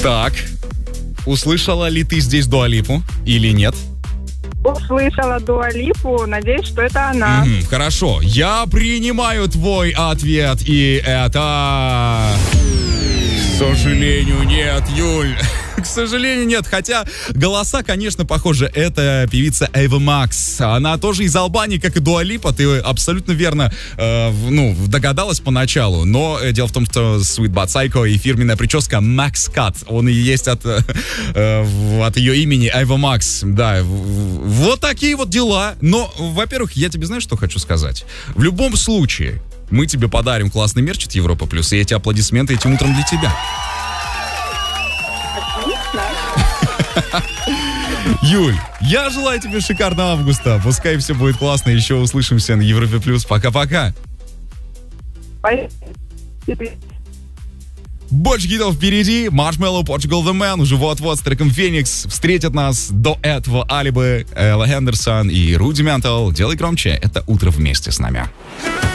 Так, услышала ли ты здесь Дуа Липу или нет? Услышала Дуа Липу, надеюсь, что это она. Хорошо, я принимаю твой ответ, и это... К сожалению, нет, Юль. К сожалению, нет. Хотя голоса, конечно, похожи. Это певица Эйва Макс. Она тоже из Албании, как и Дуа Липа. Ты абсолютно верно догадалась поначалу. Но дело в том, что Sweet But Psycho и фирменная прическа Max Cut. Он и есть от ее имени Эйва Макс. Да, вот такие вот дела. Но, во-первых, я тебе знаешь, что хочу сказать? В любом случае, мы тебе подарим классный мерч от Европа Плюс, и эти аплодисменты этим утром для тебя. Юль, я желаю тебе шикарного августа. Пускай все будет классно. Еще услышимся на Европе Плюс. Пока-пока. Больше хитов впереди. Marshmello, Portugal The Man уже вот-вот с треком Phoenix встретят нас. До этого Алибы, Элла Хендерсон и Руди Ментал. Делай громче. Это утро вместе с нами.